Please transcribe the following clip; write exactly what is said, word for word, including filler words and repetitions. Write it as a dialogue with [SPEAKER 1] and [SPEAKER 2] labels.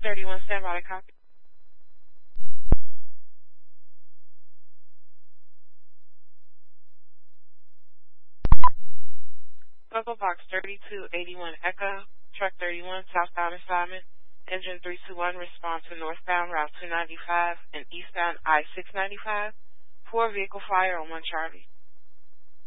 [SPEAKER 1] thirty-one, stand by to copy. Local Box thirty-two eighty-one Echo, Truck thirty-one, southbound assignment, engine three two one, respond to northbound Route two ninety-five and eastbound I six ninety-five. Poor vehicle fire on one Charlie.